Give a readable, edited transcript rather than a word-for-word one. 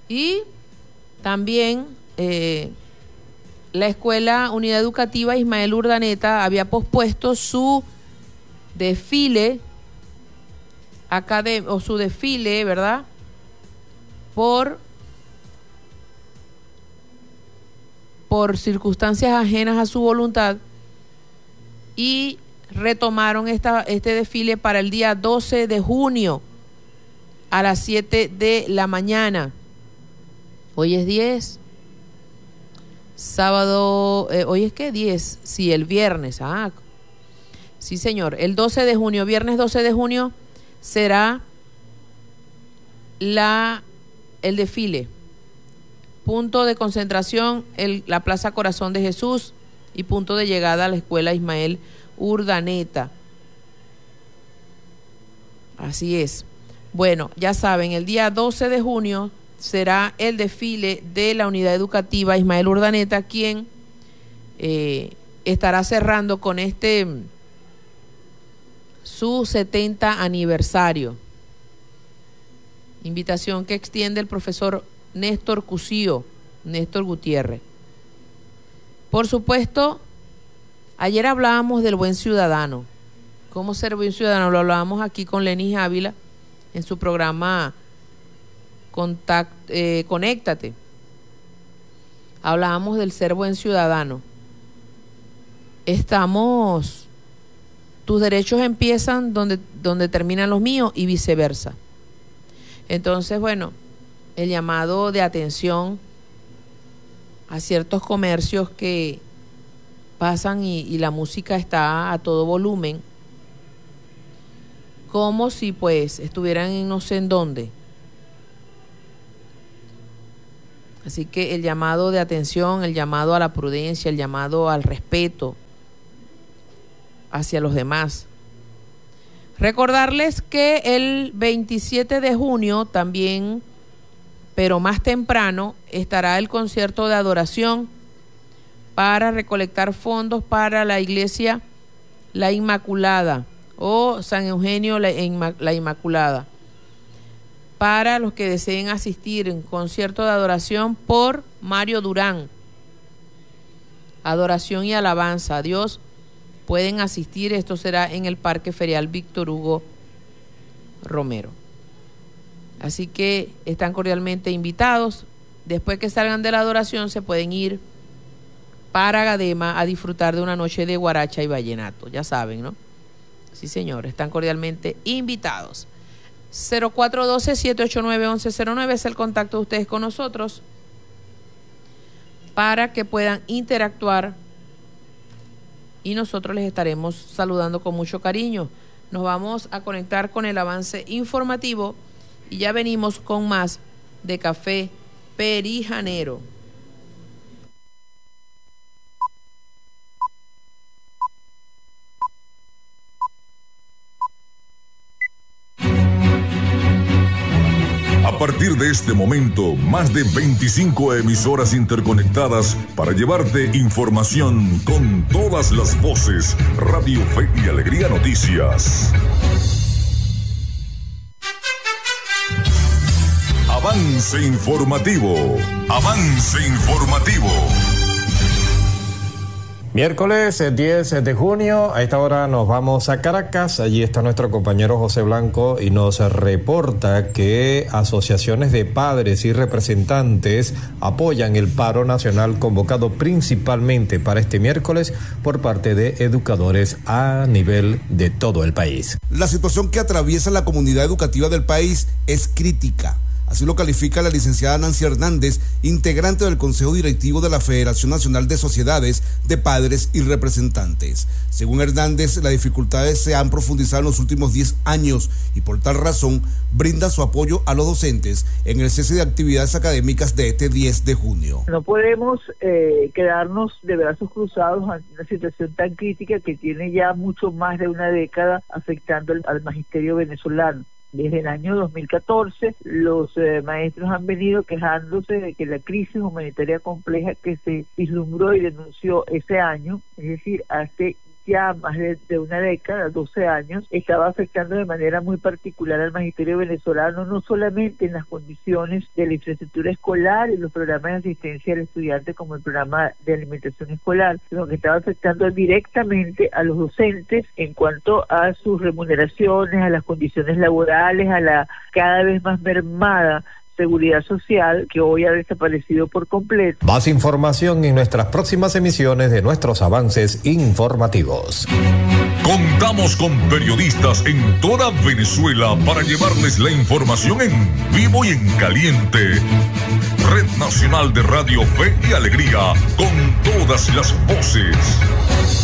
Y también la Escuela Unidad Educativa Ismael Urdaneta había pospuesto su desfile o su desfile, ¿verdad? Por circunstancias ajenas a su voluntad, y retomaron este desfile para el día 12 de junio a las 7 de la mañana. Hoy es 10. Sábado, ¿hoy es qué? 10. Sí, el viernes. Sí, señor. El 12 de junio, viernes 12 de junio, será el desfile. Punto de concentración, la Plaza Corazón de Jesús, y punto de llegada a la Escuela Ismael Urdaneta. Así es. Bueno, ya saben, el día 12 de junio será el desfile de la Unidad Educativa Ismael Urdaneta, quien estará cerrando con su 70 aniversario. Invitación que extiende el profesor Néstor Gutiérrez. Por supuesto, ayer hablábamos del buen ciudadano. ¿Cómo ser buen ciudadano? Lo hablábamos aquí con Lenis Ávila en su programa Conéctate. Hablábamos del ser buen ciudadano. Tus derechos empiezan donde terminan los míos y viceversa. Entonces, bueno, el llamado de atención a ciertos comercios que pasan y la música está a todo volumen, como si pues estuvieran en no sé en dónde. Así que el llamado de atención, el llamado a la prudencia, el llamado al respeto hacia los demás. Recordarles que el 27 de junio también, pero más temprano, estará el concierto de adoración para recolectar fondos para la iglesia La Inmaculada o San Eugenio la Inmaculada. Para los que deseen asistir en concierto de adoración por Mario Durán. Adoración y alabanza a Dios. Pueden asistir, esto será en el Parque Ferial Víctor Hugo Romero. Así que están cordialmente invitados. Después que salgan de la adoración se pueden ir para Gadema a disfrutar de una noche de guaracha y vallenato. Ya saben, ¿no? Sí, señor, están cordialmente invitados. 0412-789-1109 es el contacto de ustedes con nosotros para que puedan interactuar y nosotros les estaremos saludando con mucho cariño. Nos vamos a conectar con el avance informativo y ya venimos con más de Café Perijanero. A partir de este momento, más de 25 emisoras interconectadas para llevarte información con todas las voces. Radio Fe y Alegría Noticias. Avance informativo. Avance informativo. Miércoles 10 de junio, a esta hora nos vamos a Caracas. Allí está nuestro compañero José Blanco y nos reporta que asociaciones de padres y representantes apoyan el paro nacional convocado principalmente para este miércoles por parte de educadores a nivel de todo el país. La situación que atraviesa la comunidad educativa del país es crítica. Así lo califica la licenciada Nancy Hernández, integrante del Consejo Directivo de la Federación Nacional de Sociedades de Padres y Representantes. Según Hernández, las dificultades se han profundizado en los últimos 10 años y por tal razón brinda su apoyo a los docentes en el cese de actividades académicas de este 10 de junio. No podemos quedarnos de brazos cruzados ante una situación tan crítica que tiene ya mucho más de una década afectando al magisterio venezolano. Desde el año 2014, los maestros han venido quejándose de que la crisis humanitaria compleja que se vislumbró y denunció ese año, es decir, hace ya más de una década, 12 años, estaba afectando de manera muy particular al magisterio venezolano, no solamente en las condiciones de la infraestructura escolar y los programas de asistencia al estudiante como el programa de alimentación escolar, sino que estaba afectando directamente a los docentes en cuanto a sus remuneraciones, a las condiciones laborales, a la cada vez más mermada seguridad social, que hoy ha desaparecido por completo. Más información en nuestras próximas emisiones de nuestros avances informativos. Contamos con periodistas en toda Venezuela para llevarles la información en vivo y en caliente. Red Nacional de Radio Fe y Alegría, con todas las voces.